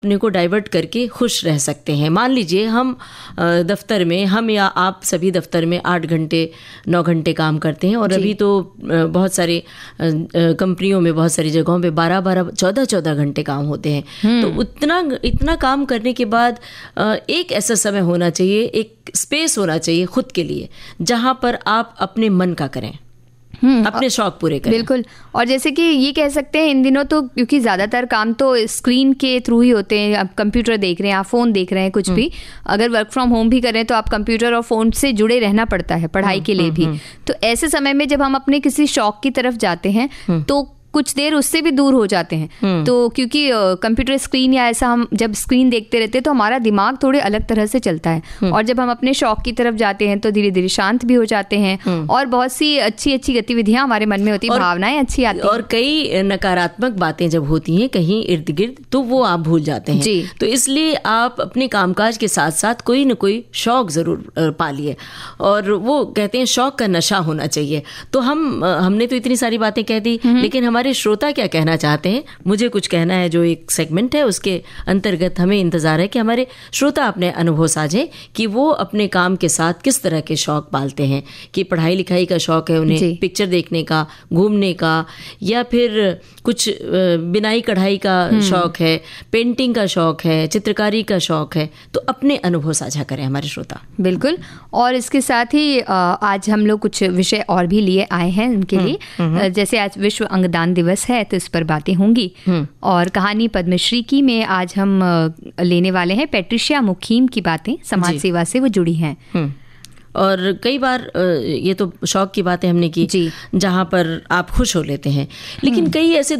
अपने को डाइवर्ट करके खुश रह सकते हैं। मान लीजिए हम दफ्तर में, हम या आप सभी दफ्तर में 8 घंटे 9 घंटे काम करते हैं और अभी तो बहुत सारे कंपनियों में, बहुत सारी जगहों पे 12-12 14-14 घंटे काम होते हैं। तो इतना काम करने के बाद एक ऐसा समय होना चाहिए, एक स्पेस होना चाहिए खुद के लिए, जहाँ पर आप अपने मन का करें, अपने शौक पूरे करें। बिल्कुल। और जैसे कि ये कह सकते हैं इन दिनों तो, क्योंकि ज़्यादातर काम तो स्क्रीन के थ्रू ही होते हैं, आप कंप्यूटर देख रहे हैं, आप फ़ोन देख रहे हैं, कुछ भी अगर वर्क फ्रॉम होम भी करें तो आप कंप्यूटर और फ़ोन से जुड़े रहना पड़ता है पढ़ाई के लिए भी। तो ऐसे समय में जब हम अपने किसी शौक की तरफ जाते हैं तो कुछ देर उससे भी दूर हो जाते हैं। तो क्योंकि कंप्यूटर स्क्रीन या ऐसा हम जब स्क्रीन देखते रहते हैं तो हमारा दिमाग थोड़े अलग तरह से चलता है, और जब हम अपने शौक की तरफ जाते हैं तो धीरे धीरे शांत भी हो जाते हैं और बहुत सी अच्छी अच्छी गतिविधियां हमारे मन में होती हैं, भावनाएं अच्छी आती हैं। और कई नकारात्मक बातें जब होती हैं कहीं इर्द गिर्द तो वो आप भूल जाते हैं जी। तो इसलिए आप अपने कामकाज के साथ साथ कोई न कोई शौक जरूर पालिए, और वो कहते हैं शौक का नशा होना चाहिए। तो हमने तो इतनी सारी बातें कह दी, लेकिन हमारे श्रोता क्या कहना चाहते हैं, मुझे कुछ कहना है। जो एक सेगमेंट है उसके अंतर्गत हमें इंतजार है कि हमारे श्रोता अपने अनुभव साझे कि वो अपने काम के साथ किस तरह के शौक पालते हैं, कि पढ़ाई लिखाई का शौक है उन्हें, पिक्चर देखने का, घूमने का, या फिर कुछ बिनाई कढ़ाई का शौक है, पेंटिंग का शौक है, चित्रकारी का शौक है। तो अपने अनुभव साझा करें हमारे श्रोता। बिल्कुल। और इसके साथ ही आज हम लोग कुछ विषय और भी लिए आए हैं उनके लिए। जैसे आज विश्व अंगदान दिवस है तो इस पर बातें होंगी, और कहानी पद्मश्री की में आज हम लेने वाले हैं पैट्रिशिया मुकीम की बातें, समाज सेवा से वो जुड़ी हैं। और कई बार ये तो शौक की बातें हमने की जहाँ पर आप खुश हो लेते हैं, लेकिन कई ऐसे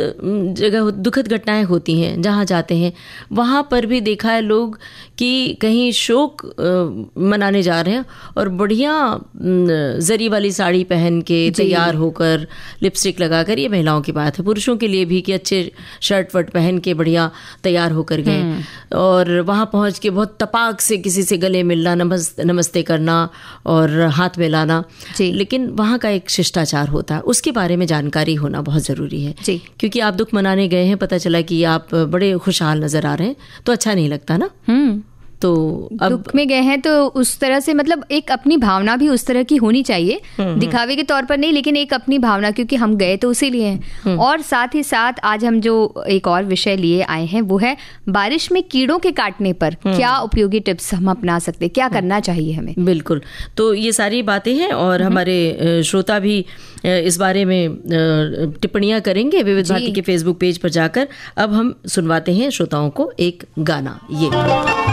दुखद घटनाएं होती हैं जहाँ जाते हैं वहाँ पर भी देखा है लोग कि कहीं शोक मनाने जा रहे हैं और बढ़िया जरी वाली साड़ी पहन के तैयार होकर, लिपस्टिक लगाकर, ये महिलाओं की बात है, पुरुषों के लिए भी कि अच्छे शर्ट वर्ट पहन के बढ़िया तैयार होकर गए और वहाँ पहुँच के बहुत तपाक से किसी से गले मिलना, नमस्ते करना और हाथ मिलाना। लेकिन वहाँ का एक शिष्टाचार होता है, उसके बारे में जानकारी होना बहुत ज़रूरी है जी। क्योंकि आप दुख मनाने गए हैं, पता चला कि आप बड़े खुशहाल नज़र आ रहे हैं तो अच्छा नहीं लगता ना। तो अब दुख में गए हैं तो उस तरह से, मतलब एक अपनी भावना भी उस तरह की होनी चाहिए, दिखावे के तौर पर नहीं, लेकिन एक अपनी भावना, क्योंकि हम गए तो उसी लिए हैं। और साथ ही साथ आज हम जो एक और विषय लिए आए हैं वो है बारिश में कीड़ों के काटने पर क्या उपयोगी टिप्स हम अपना सकते हैं, क्या करना चाहिए हमें। बिल्कुल। तो ये सारी बातें हैं और हमारे श्रोता भी इस बारे में टिप्पणियां करेंगे विविध भारती के फेसबुक पेज पर जाकर। अब हम सुनवाते हैं श्रोताओं को एक गाना। ये